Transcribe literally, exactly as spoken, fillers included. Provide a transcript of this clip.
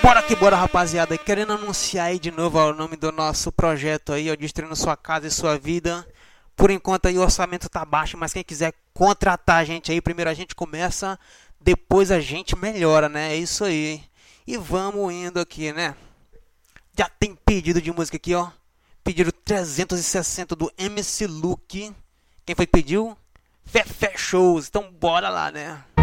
Bora que bora, rapaziada. Querendo anunciar aí de novo ó, o nome do nosso projeto aí, ó, Destruindo Sua Casa e Sua Vida. Por enquanto aí o orçamento tá baixo, mas quem quiser contratar a gente aí, primeiro a gente começa, depois a gente melhora, né? É isso aí. E vamos indo aqui, né? Já tem pedido de música aqui, ó. Pedido trezentos e sessenta do M C Luke. Quem foi que pediu? Fefé Shows. Então bora lá, né?